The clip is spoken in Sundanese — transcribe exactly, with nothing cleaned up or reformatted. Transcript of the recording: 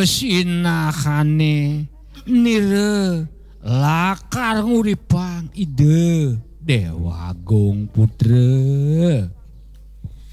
sinahane nire lakar nguripang ide Dewa Agung Putra.